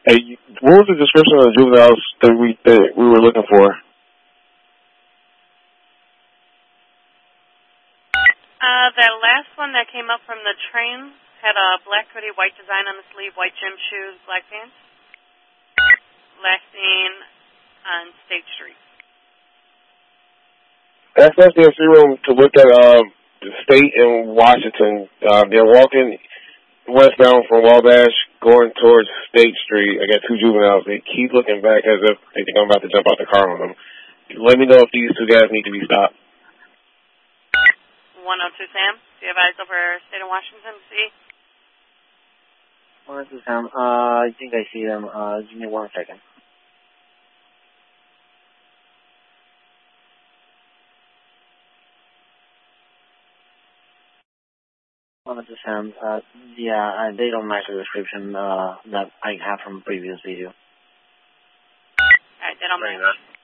Hey, what was the description of the juveniles that we were looking for? That last one that came up from the train had a black hoodie, white design on the sleeve, white gym shoes, black pants. Last seen on State Street. That's the MC room to look at the state in Washington. They're walking westbound from Wabash, going towards State Street. I got two juveniles. They keep looking back as if they think I'm about to jump out the car on them. Let me know if these two guys need to be stopped. 102 Sam, do you have eyes over state of Washington? See? 102 Sam, I think I see them. Give me 1 second. Sam, yeah, they don't match the description that I have from previous video. Alright, they don't match.